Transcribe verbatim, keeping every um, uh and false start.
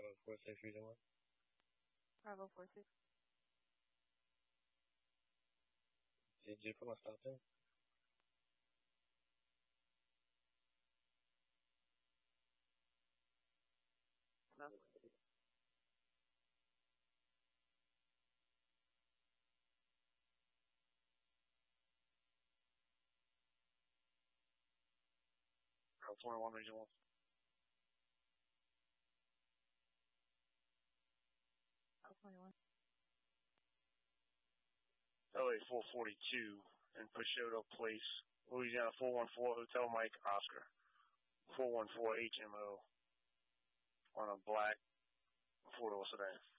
Bravo four six Region one. Bravo four six. Did you put my stop in? No. Bravo twenty-one Region one. Bravo twenty-one. L A four forty-two in Peixoto Place, Louisiana four one four Hotel Mike Oscar. four one four H M O on a black four-door sedan.